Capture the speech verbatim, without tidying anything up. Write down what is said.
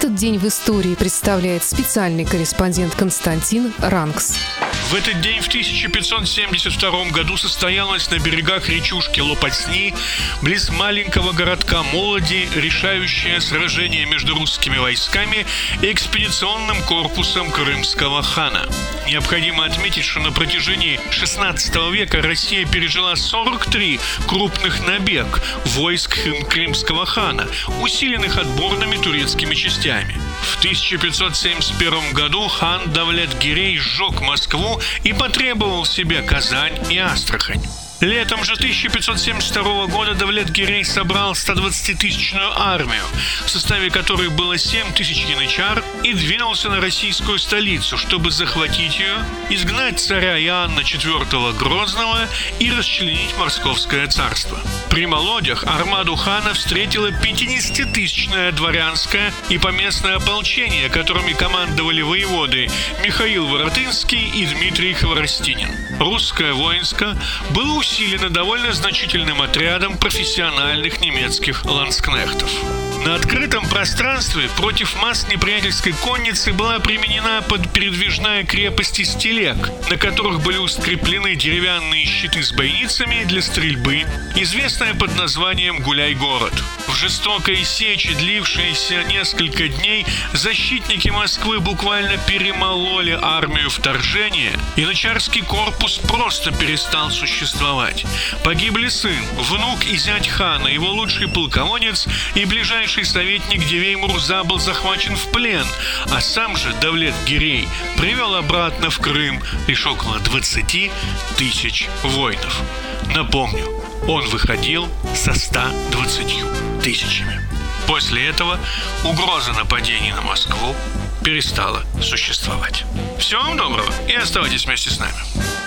Этот день в истории представляет специальный корреспондент Константин Ранкс. В этот день в тысяча пятьсот семьдесят втором году состоялось на берегах речушки Лопатни, близ маленького городка Молоди, решающее сражение между русскими войсками и экспедиционным корпусом крымского хана. Необходимо отметить, что на протяжении шестнадцатого века Россия пережила сорок три крупных набег войск крымского хана, усиленных отборными турецкими частями. В тысяча пятьсот семьдесят первом году хан Давлет-Гирей сжег Москву и потребовал себе Казань и Астрахань. Летом же тысяча пятьсот семьдесят второго года Давлет-Гирей собрал стодвадцатитысячную армию, в составе которой было семь тысяч янычар, и двинулся на российскую столицу, чтобы захватить ее, изгнать царя Иоанна четвёртого Грозного и расчленить Московское царство. При Молодях армаду хана встретило пятидесятитысячное дворянское и поместное ополчение, которыми командовали воеводы Михаил Воротынский и Дмитрий Хворостинин. Русское войско было усилено довольно значительным отрядом профессиональных немецких ландскнехтов. На открытом пространстве против масс неприятельской конницы была применена подпередвижная крепость из телег, на которых были ускреплены деревянные щиты с бойницами для стрельбы, известная под названием «Гуляй-город». В жестокой сече, длившейся несколько дней, защитники Москвы буквально перемололи армию вторжения, и янычарский корпус просто перестал существовать. Погибли сын, внук и зять хана, его лучший полководец и ближайший советник Дивей Мурза был захвачен в плен, а сам же Давлет-Гирей привел обратно в Крым лишь около двадцати тысяч воинов. Напомню, он выходил со ста двадцатью тысячами. После этого угроза нападений на Москву перестала существовать. Всего вам доброго и оставайтесь вместе с нами.